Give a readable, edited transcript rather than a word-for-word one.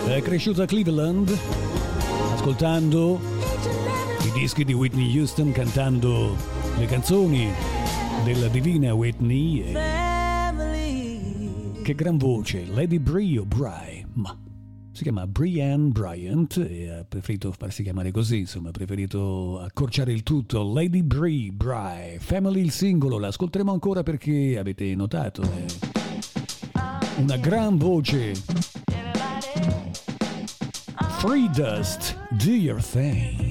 È cresciuta a Cleveland ascoltando i dischi di Whitney Houston, cantando le canzoni della divina Whitney. Che gran voce, Lady Bree O'Brien, ma si chiama Brianne Bryant e ha preferito farsi chiamare così, insomma, ha preferito accorciare il tutto. Lady Bree O'Brien, Family il singolo, l'ascolteremo ancora perché avete notato, una gran voce. Free Dust, Do Your Thing.